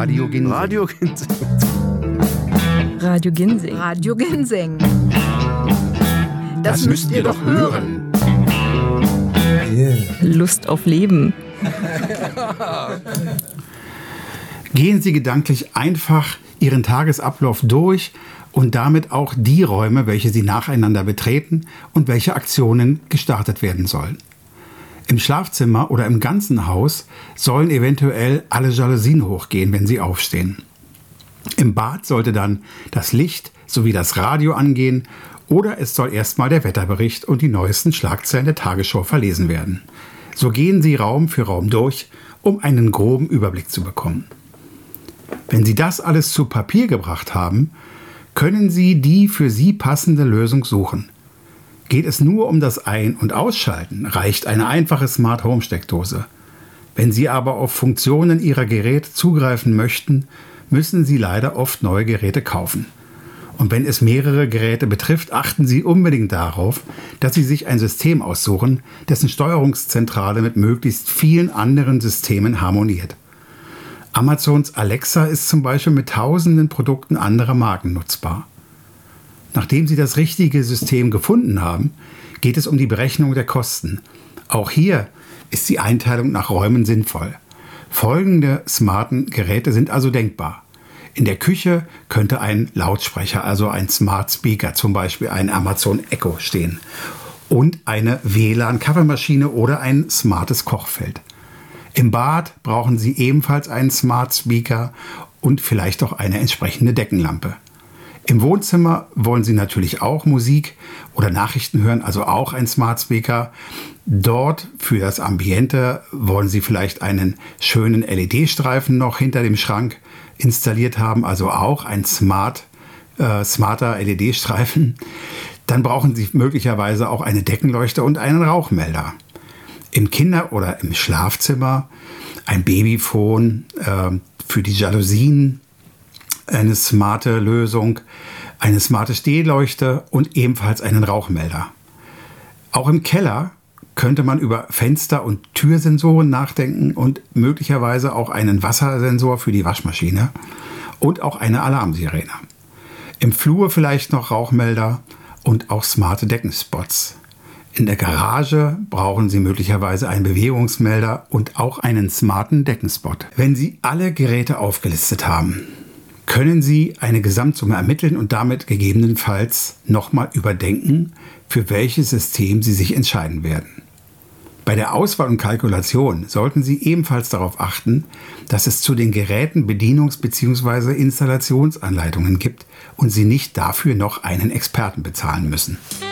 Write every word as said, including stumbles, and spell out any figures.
Radio Ginseng. Radio Ginseng. Radio Ginseng. Radio Ginseng. Das, das müsst ihr doch hören. Yeah. Lust auf Leben. Gehen Sie gedanklich einfach Ihren Tagesablauf durch und damit auch die Räume, welche Sie nacheinander betreten und welche Aktionen gestartet werden sollen. Im Schlafzimmer oder im ganzen Haus sollen eventuell alle Jalousien hochgehen, wenn Sie aufstehen. Im Bad sollte dann das Licht sowie das Radio angehen oder es soll erstmal der Wetterbericht und die neuesten Schlagzeilen der Tagesschau verlesen werden. So gehen Sie Raum für Raum durch, um einen groben Überblick zu bekommen. Wenn Sie das alles zu Papier gebracht haben, können Sie die für Sie passende Lösung suchen. Geht es nur um das Ein- und Ausschalten, reicht eine einfache Smart Home Steckdose. Wenn Sie aber auf Funktionen Ihrer Geräte zugreifen möchten, müssen Sie leider oft neue Geräte kaufen. Und wenn es mehrere Geräte betrifft, achten Sie unbedingt darauf, dass Sie sich ein System aussuchen, dessen Steuerungszentrale mit möglichst vielen anderen Systemen harmoniert. Amazons Alexa ist zum Beispiel mit tausenden Produkten anderer Marken nutzbar. Nachdem Sie das richtige System gefunden haben, geht es um die Berechnung der Kosten. Auch hier ist die Einteilung nach Räumen sinnvoll. Folgende smarten Geräte sind also denkbar. In der Küche könnte ein Lautsprecher, also ein Smart Speaker, zum Beispiel ein Amazon Echo stehen und eine W L A N-Kaffeemaschine oder ein smartes Kochfeld. Im Bad brauchen Sie ebenfalls einen Smart Speaker und vielleicht auch eine entsprechende Deckenlampe. Im Wohnzimmer wollen Sie natürlich auch Musik oder Nachrichten hören, also auch ein Smart Speaker. Dort für das Ambiente wollen Sie vielleicht einen schönen L E D-Streifen noch hinter dem Schrank installiert haben, also auch ein smart, äh, smarter L E D-Streifen. Dann brauchen Sie möglicherweise auch eine Deckenleuchte und einen Rauchmelder. Im Kinder- oder im Schlafzimmer ein Babyphone, äh, für die Jalousien eine smarte Lösung, eine smarte Stehleuchte und ebenfalls einen Rauchmelder. Auch im Keller könnte man über Fenster- und Türsensoren nachdenken und möglicherweise auch einen Wassersensor für die Waschmaschine und auch eine Alarmsirene. Im Flur vielleicht noch Rauchmelder und auch smarte Deckenspots. In der Garage brauchen Sie möglicherweise einen Bewegungsmelder und auch einen smarten Deckenspot. Wenn Sie alle Geräte aufgelistet haben, können Sie eine Gesamtsumme ermitteln und damit gegebenenfalls nochmal überdenken, für welches System Sie sich entscheiden werden. Bei der Auswahl und Kalkulation sollten Sie ebenfalls darauf achten, dass es zu den Geräten Bedienungs- bzw. Installationsanleitungen gibt und Sie nicht dafür noch einen Experten bezahlen müssen.